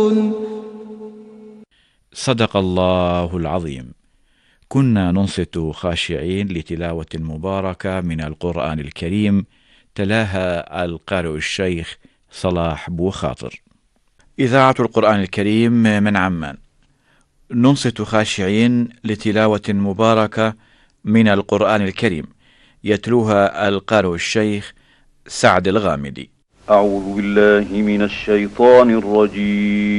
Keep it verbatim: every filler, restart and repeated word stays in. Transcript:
صدق الله العظيم. كنا ننصت خاشعين لتلاوة مباركة من القرآن الكريم، تلاها القارئ الشيخ صلاح بوخاطر. إذاعة القرآن الكريم من عمان، ننصت خاشعين لتلاوة مباركة من القرآن الكريم، يتلوها القارئ الشيخ سعد الغامدي. أعوذ بالله من الشيطان الرجيم.